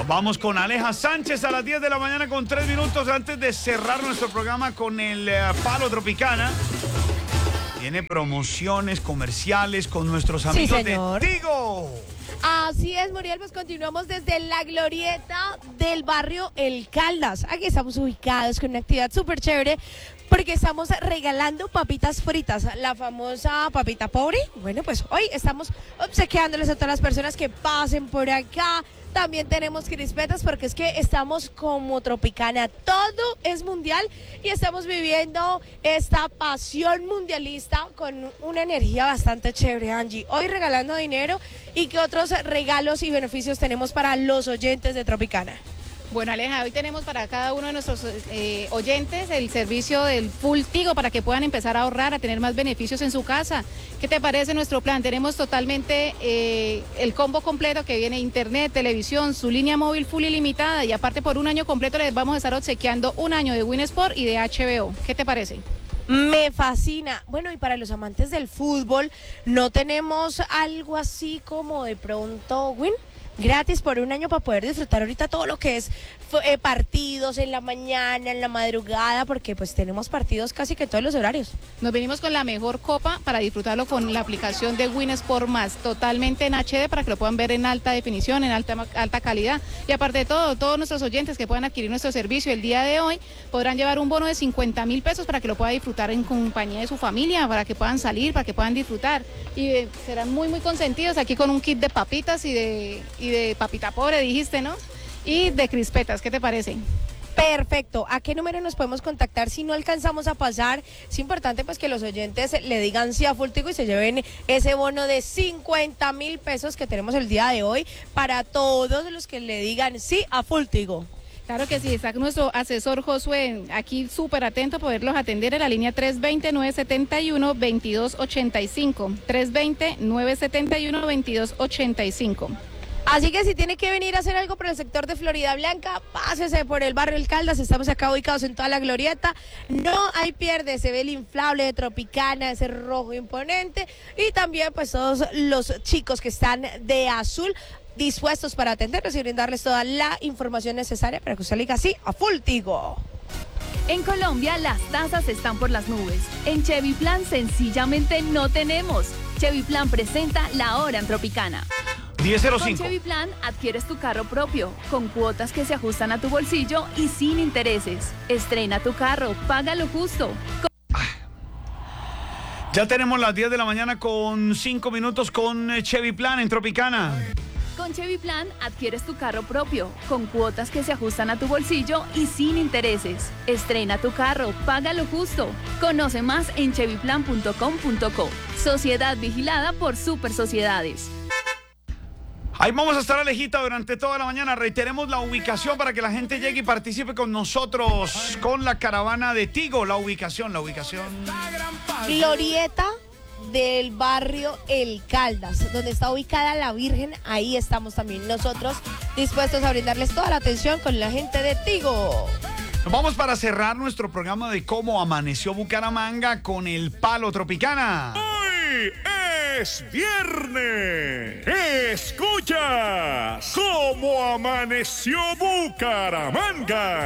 Nos vamos con Aleja Sánchez a las 10 de la mañana con 3 minutos antes de cerrar nuestro programa con el Palo Tropicana. Tiene promociones comerciales con nuestros amigos de Tigo. Así es, Muriel, pues continuamos desde la glorieta del barrio El Caldas. Aquí estamos ubicados con una actividad súper chévere porque estamos regalando papitas fritas, la famosa papita pobre. Bueno, pues hoy estamos obsequiándoles a todas las personas que pasen por acá. También tenemos crispetas porque es que estamos como Tropicana, todo es mundial y estamos viviendo esta pasión mundialista con una energía bastante chévere, Angie. Hoy regalando dinero y qué otros regalos y beneficios tenemos para los oyentes de Tropicana. Bueno, Aleja, hoy tenemos para cada uno de nuestros oyentes el servicio del Full Tigo para que puedan empezar a ahorrar, a tener más beneficios en su casa. ¿Qué te parece nuestro plan? Tenemos totalmente el combo completo que viene internet, televisión, su línea móvil full ilimitada y aparte por un año completo les vamos a estar obsequiando un año de Win Sport y de HBO. ¿Qué te parece? Me fascina. Bueno, y para los amantes del fútbol, ¿no tenemos algo así como de pronto, Win? Gratis por un año para poder disfrutar ahorita todo lo que es partidos en la mañana, en la madrugada, porque pues tenemos partidos casi que todos los horarios. Nos venimos con la mejor copa para disfrutarlo con la aplicación de Win Sport Más, totalmente en HD para que lo puedan ver en alta definición, en alta calidad. Y aparte de todo, todos nuestros oyentes que puedan adquirir nuestro servicio el día de hoy podrán llevar un bono de 50.000 pesos para que lo puedan disfrutar en compañía de su familia, para que puedan salir, para que puedan disfrutar. Y serán muy, muy consentidos aquí con un kit de papitas y de papita pobre, dijiste, ¿no? Y de crispetas, ¿qué te parece? Perfecto. ¿A qué número nos podemos contactar si no alcanzamos a pasar? Es importante pues que los oyentes le digan sí a Full Tigo y se lleven ese bono de 50.000 pesos que tenemos el día de hoy para todos los que le digan sí a Full Tigo. Claro que sí, está nuestro asesor Josué aquí súper atento a poderlos atender en la línea 320-971-2285. 320-971-2285. Así que si tiene que venir a hacer algo por el sector de Florida Blanca, pásese por el barrio El Caldas, estamos acá ubicados en toda la glorieta, no hay pierde, se ve el inflable de Tropicana, ese rojo imponente, y también pues todos los chicos que están de azul, dispuestos para atenderlos y brindarles toda la información necesaria para que usted le diga sí a Full Tigo. En Colombia las tasas están por las nubes. En Chevy Plan sencillamente no tenemos. Chevy Plan presenta la hora en Tropicana. 10:05. Con Chevy Plan adquieres tu carro propio, con cuotas que se ajustan a tu bolsillo y sin intereses. Estrena tu carro, págalo justo. Ya tenemos las 10 de la mañana con 5 minutos con Chevy Plan en Tropicana. Con Chevy Plan adquieres tu carro propio, con cuotas que se ajustan a tu bolsillo y sin intereses. Estrena tu carro, págalo justo. Conoce más en chevyplan.com.co. Sociedad vigilada por Super Sociedades. Ahí vamos a estar, Alejita, durante toda la mañana. Reiteremos la ubicación para que la gente llegue y participe con nosotros con la caravana de Tigo. La ubicación. Glorieta del barrio El Caldas, donde está ubicada la Virgen, ahí estamos también nosotros dispuestos a brindarles toda la atención con la gente de Tigo. Nos vamos para cerrar nuestro programa de cómo amaneció Bucaramanga con el Palo Tropicana. ¡Hoy es viernes! ¡Escuchas cómo amaneció Bucaramanga!